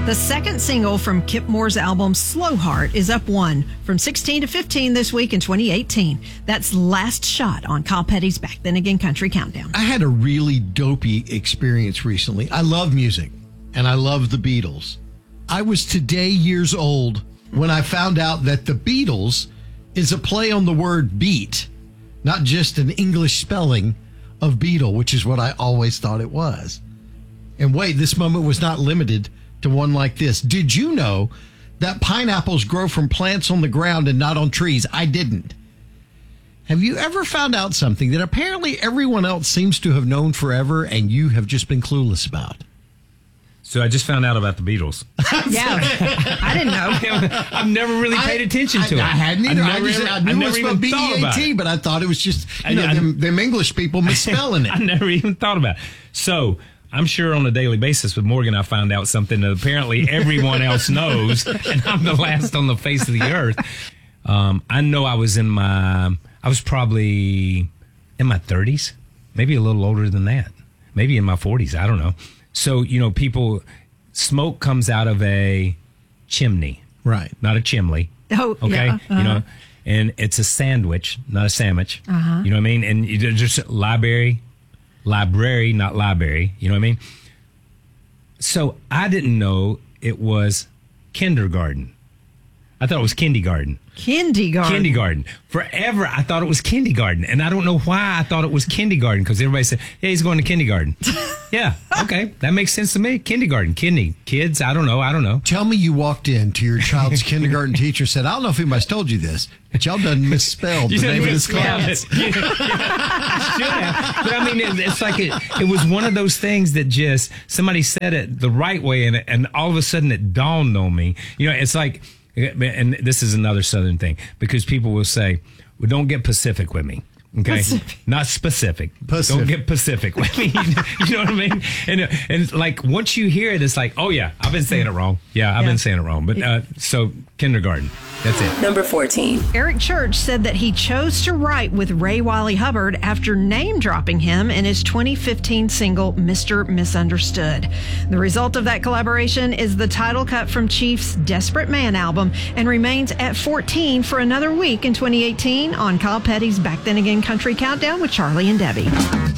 The second single from Kip Moore's album, Slow Heart, is up 1 from 16 to 15 this week in 2018. That's Last Shot on Kyle Petty's Back Then Again Country Countdown. I had a really dopey experience recently. I love music, and I love the Beatles. I was today years old when I found out that the Beatles is a play on the word beat, not just an English spelling of Beetle, which is what I always thought it was. And wait, this moment was not limited to one like this. Did you know that pineapples grow from plants on the ground and not on trees? I didn't. Have you ever found out something that apparently everyone else seems to have known forever and you have just been clueless about? So I just found out about the Beatles. Yeah, I didn't know. I've never really paid attention to it. I hadn't either. I knew it was spelled B-E-A-T, but I thought it was just them English people misspelling it. I never even thought about it. So I'm sure on a daily basis with Morgan, I found out something that apparently everyone else knows, and I'm the last on the face of the earth. I know I was probably in my 30s, maybe a little older than that, maybe in my 40s. I don't know. So, smoke comes out of a chimney. Right. Not a chimney. Oh, okay. Yeah, uh-huh. And it's a sandwich, not a sandwich. Uh-huh. You know what I mean? And just library, not library. You know what I mean? So I didn't know it was kindergarten. I thought it was kindergarten. Kindergarten. Forever, I thought it was kindergarten. And I don't know why I thought it was kindergarten, because everybody said, yeah, he's going to kindergarten. Yeah, okay. That makes sense to me. Kindergarten. Kids, I don't know. Tell me you walked in to your child's kindergarten teacher and said, I don't know if anybody's told you this, but y'all done misspelled the name of this class. Yeah, I should have. But I mean, it's like it was one of those things that just somebody said it the right way, and all of a sudden it dawned on me. It's like, and this is another Southern thing, because people will say, well, don't get Pacific with me. Okay. Pacific. Not specific. Don't get Pacific with me. You know what I mean? And like, once you hear it, it's like, oh yeah, I've been saying it wrong. Yeah, I've been saying it wrong. But so kindergarten. That's it. Number 14. Eric Church said that he chose to write with Ray Wiley Hubbard after name-dropping him in his 2015 single, Mr. Misunderstood. The result of that collaboration is the title cut from Chief's Desperate Man album, and remains at 14 for another week in 2018 on Kyle Petty's Back Then Again Country Countdown with Charlie and Debbie.